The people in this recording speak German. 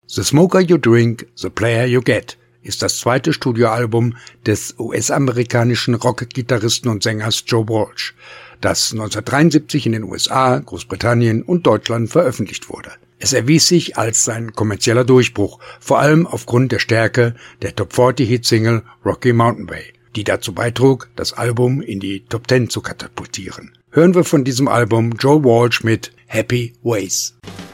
The Smoker You Drink, The Player You Get ist das zweite Studioalbum des US-amerikanischen Rock-Gitarristen und Sängers Joe Walsh, das 1973 in den USA, Großbritannien und Deutschland veröffentlicht wurde. Es erwies sich als sein kommerzieller Durchbruch, vor allem aufgrund der Stärke der Top-40-Hit-Single Rocky Mountain Way, die dazu beitrug, das Album in die Top 10 zu katapultieren. Hören wir von diesem Album Joe Walsh mit Happy Ways.